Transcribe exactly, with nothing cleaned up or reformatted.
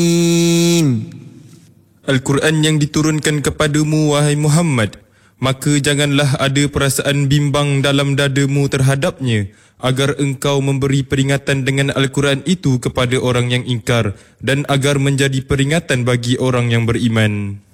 Al-Quran yang diturunkan kepadamu, wahai Muhammad, maka janganlah ada perasaan bimbang dalam dadamu terhadapnya, agar engkau memberi peringatan dengan Al-Quran itu kepada orang yang ingkar, dan agar menjadi peringatan bagi orang yang beriman.